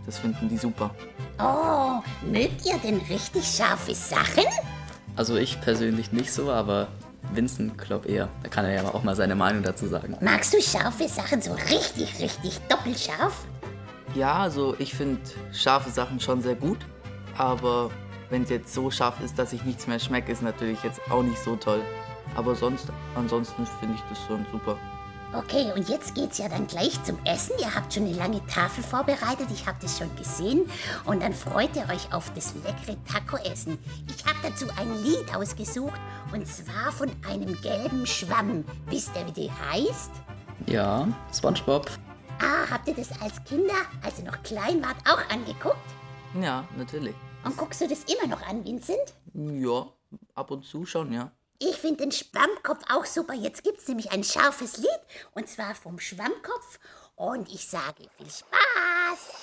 Das finden die super. Oh, mögt ihr denn richtig scharfe Sachen? Also ich persönlich nicht so, aber Vincent glaubt eher. Da kann er ja auch mal seine Meinung dazu sagen. Magst du scharfe Sachen so richtig, richtig doppelscharf? Ja, also ich finde scharfe Sachen schon sehr gut, aber wenn es jetzt so scharf ist, dass ich nichts mehr schmecke, ist natürlich jetzt auch nicht so toll. Aber ansonsten finde ich das schon super. Okay, und jetzt geht's ja dann gleich zum Essen. Ihr habt schon eine lange Tafel vorbereitet, ich habe das schon gesehen. Und dann freut ihr euch auf das leckere Taco-Essen. Ich habe dazu ein Lied ausgesucht, und zwar von einem gelben Schwamm. Wisst ihr, wie die heißt? Ja, SpongeBob. Ah, habt ihr das als Kinder, als ihr noch klein wart, auch angeguckt? Ja, natürlich. Und guckst du das immer noch an, Vincent? Ja, ab und zu schon, ja. Ich finde den Schwammkopf auch super. Jetzt gibt's nämlich ein scharfes Lied, und zwar vom Schwammkopf. Und ich sage viel Spaß.